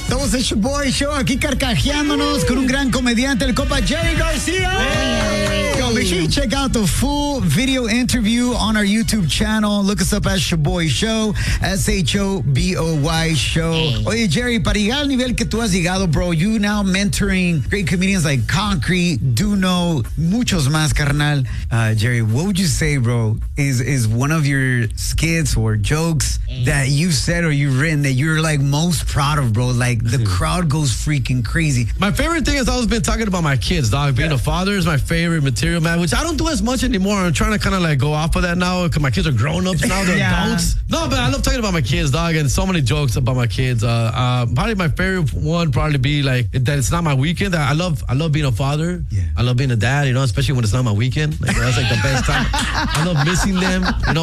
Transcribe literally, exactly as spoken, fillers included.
Estamos en Shoboy Show, aquí carcajeándonos con un gran comediante, el compa Jerry Garcia. Hey. Yo, make sure you check out the full video interview on our YouTube channel. Look us up at Shoboy Show, S H O B O Y Show. Hey. Oye, Jerry, para llegar al nivel que tú has llegado, bro, you now mentoring great comedians like Concrete, Duno, muchos más, carnal. Uh, Jerry, what would you say, bro, is, is one of your skits or jokes hey. that you've said or you've written that you're like most proud of, bro? Like the crowd goes freaking crazy. My favorite thing is I always been talking about my kids, dog. Being yeah. a father is my favorite material, man, which I don't do as much anymore. I'm trying to kind of like go off of that now because my kids are grown ups now. They're yeah. adults. No, but I love talking about my kids, dog, and so many jokes about my kids. Uh, uh, probably my favorite one probably be like that it's not my weekend. I love I love being a father. Yeah. I love being a dad, you know, especially when it's not my weekend. Like, that's like the best time. I love missing them, you know.